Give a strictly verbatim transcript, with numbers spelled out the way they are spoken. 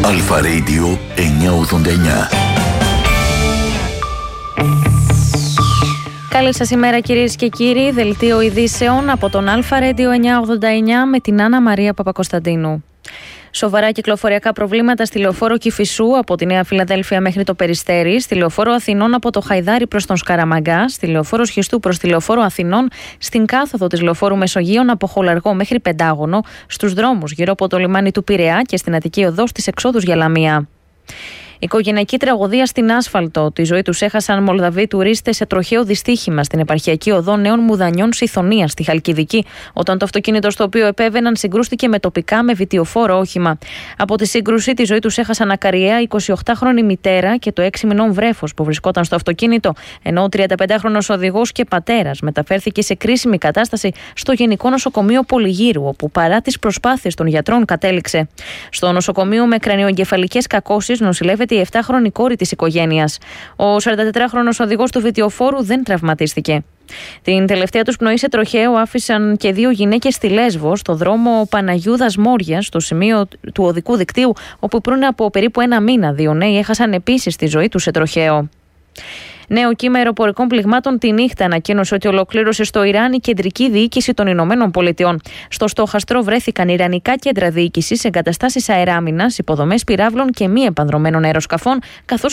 Αλφα Radio εννιακόσια ογδόντα εννιά. Καλή σας ημέρα κυρίες και κύριοι, δελτίο ειδήσεων από τον Αλφα Radio εννιακόσια ογδόντα εννιά με την Άννα Μαρία Παπακοσταντίνου. Σοβαρά κυκλοφοριακά προβλήματα στη λεωφόρο Κηφισού από τη Νέα Φιλαδέλφια μέχρι το Περιστέρι, στη λεωφόρο Αθηνών από το Χαϊδάρι προς τον Σκαραμαγκά, στη λεωφόρο Σχιστού προς τη λεωφόρο Αθηνών, στην κάθοδο της λεωφόρου Μεσογείων από Χολαργό μέχρι Πεντάγωνο, στους δρόμους γύρω από το λιμάνι του Πειραιά και στην Αττική Οδό στις εξόδους για Λαμία. Οικογενειακή τραγωδία στην άσφαλτο. Τη ζωή τους έχασαν Μολδαβοί τουρίστες σε τροχαίο δυστύχημα στην επαρχιακή οδό Νέων Μουδανιών Συθωνίας στη Χαλκιδική, όταν το αυτοκίνητο στο οποίο επέβαιναν συγκρούστηκε με τοπικά με βιτιοφόρο όχημα. Από τη σύγκρουση τη ζωή τους έχασαν ακαριέα εικοσιοκτάχρονη μητέρα και το έξι μηνών βρέφος που βρισκόταν στο αυτοκίνητο, ενώ ο τριανταπεντάχρονος οδηγός και πατέρας μεταφέρθηκε σε κρίσιμη κατάσταση στο Γενικό Νοσοκομείο Πολυγύρου, όπου παρά τις προσπάθειες των γιατρών κατέληξε. Στο νοσοκομείο με κρανιοεγκεφαλικές κακώσεις νοσηλεύεται η επτάχρονη κόρη της οικογένειας. Ο σαραντατετράχρονος οδηγός του βιτιοφόρου δεν τραυματίστηκε. Την τελευταία τους πνοή σε τροχαίο άφησαν και δύο γυναίκες στη Λέσβο, στο δρόμο Παναγιούδας Μόριας, στο σημείο του οδικού δικτύου, όπου πριν από περίπου ένα μήνα δύο νέοι έχασαν επίσης τη ζωή τους σε τροχαίο. Νέο κύμα αεροπορικών πληγμάτων τη νύχτα ανακοίνωσε ότι ολοκλήρωσε στο Ιράν η κεντρική διοίκηση των Ηνωμένων Πολιτειών. Στο στόχαστρο βρέθηκαν ιρανικά κέντρα διοίκησης, εγκαταστάσεις αεράμινας, υποδομές πυράβλων και μη επανδρομένων αεροσκαφών, καθώς